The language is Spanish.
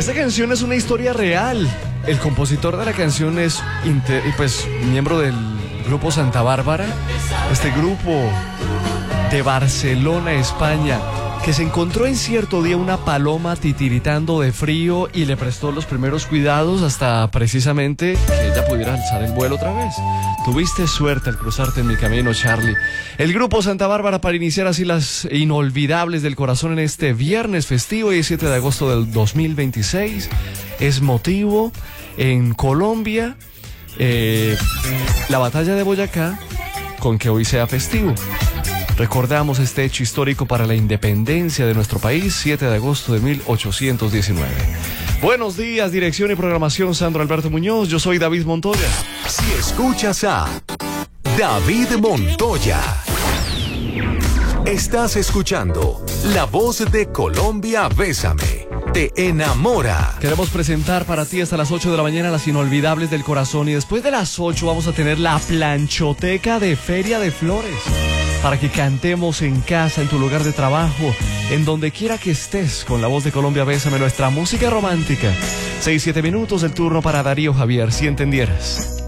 Esta canción es una historia real. El compositor de la canción es miembro del grupo Santa Bárbara, este grupo de Barcelona, España, que se encontró en cierto día una paloma titiritando de frío y le prestó los primeros cuidados hasta precisamente que ella pudiera alzar el vuelo otra vez. Tuviste suerte al cruzarte en mi camino, Charlie. El grupo Santa Bárbara, para iniciar así las inolvidables del corazón en este viernes festivo, 17 de agosto del 2026, es motivo en Colombia la batalla de Boyacá con que hoy sea festivo. Recordamos este hecho histórico para la independencia de nuestro país, 7 de agosto de 1819. Buenos días, dirección y programación Sandro Alberto Muñoz, yo soy David Montoya. Si escuchas a David Montoya, estás escuchando La Voz de Colombia, Bésame, te enamora. Queremos presentar para ti hasta las 8 de la mañana las inolvidables del corazón, y después de las 8 vamos a tener la planchoteca de Feria de Flores, para que cantemos en casa, en tu lugar de trabajo, en donde quiera que estés, con La Voz de Colombia, Bésame, nuestra música romántica. 6-7 minutos, el turno para Darío Javier, si entendieras.